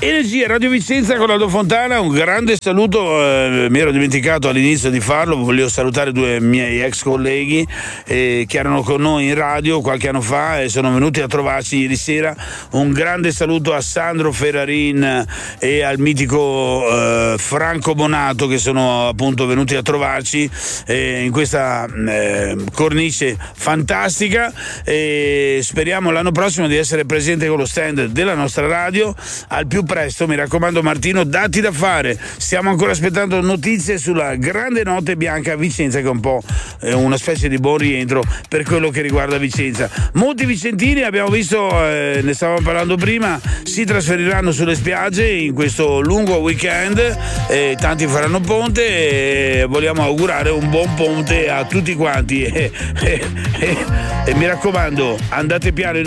Energia Radio Vicenza con Aldo Fontana, un grande saluto, mi ero dimenticato all'inizio di farlo, voglio salutare due miei ex colleghi che erano con noi in radio qualche anno fa e sono venuti a trovarci ieri sera. Un grande saluto a Sandro Ferrarin e al mitico Franco Bonato, che sono appunto venuti a trovarci in questa cornice fantastica, e speriamo l'anno prossimo di essere presente con lo stand della nostra radio al più presto. Mi raccomando Martino, datti da fare, stiamo ancora aspettando notizie sulla grande notte bianca a Vicenza, che è un po' una specie di buon rientro per quello che riguarda Vicenza. Molti vicentini, abbiamo visto, ne stavamo parlando prima, si trasferiranno sulle spiagge in questo lungo weekend, tanti faranno ponte e vogliamo augurare un buon ponte a tutti quanti e mi raccomando, andate piano